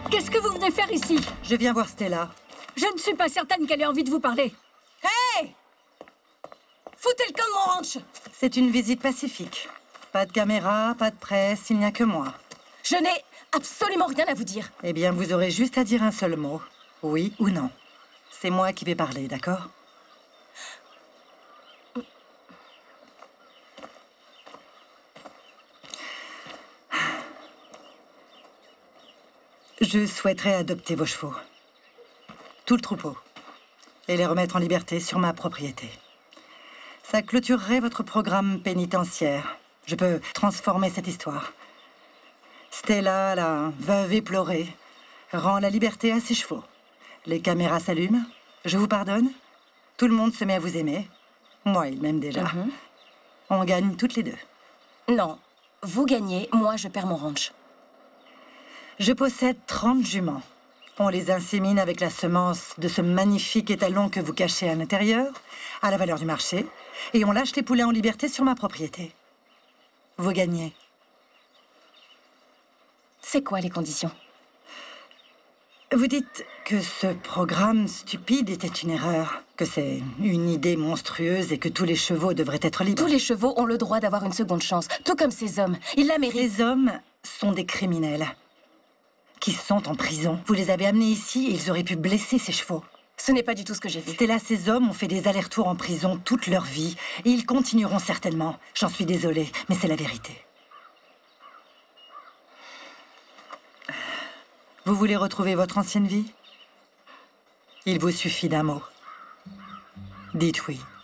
Qu'est-ce que vous venez faire ici? Je viens voir Stella. Je ne suis pas certaine qu'elle ait envie de vous parler. Hey! Foutez le camp de mon ranch! C'est une visite pacifique. Pas de caméra, pas de presse, il n'y a que moi. Je n'ai absolument rien à vous dire. Eh bien, vous aurez juste à dire un seul mot. Oui ou non. C'est moi qui vais parler, d'accord? Je souhaiterais adopter vos chevaux. Tout le troupeau. Et les remettre en liberté sur ma propriété. Ça clôturerait votre programme pénitentiaire. Je peux transformer cette histoire. Stella, la veuve éplorée, rend la liberté à ses chevaux. Les caméras s'allument. Je vous pardonne. Tout le monde se met à vous aimer. Moi, il m'aime déjà. On gagne toutes les deux. Non. Vous gagnez, moi je perds mon ranch. Je possède 30 juments. On les insémine avec la semence de ce magnifique étalon que vous cachez à l'intérieur, à la valeur du marché, et on lâche les poulets en liberté sur ma propriété. Vous gagnez. C'est quoi les conditions? Vous dites que ce programme stupide était une erreur, que c'est une idée monstrueuse et que tous les chevaux devraient être libres. Tous les chevaux ont le droit d'avoir une seconde chance, tout comme ces hommes. Ils la méritent. Ces hommes sont des criminels qui sont en prison. Vous les avez amenés ici et ils auraient pu blesser ces chevaux. Ce n'est pas du tout ce que j'ai vu. Stella, ces hommes ont fait des allers-retours en prison toute leur vie et ils continueront certainement. J'en suis désolée, mais c'est la vérité. Vous voulez retrouver votre ancienne vie? Il vous suffit d'un mot. Dites oui.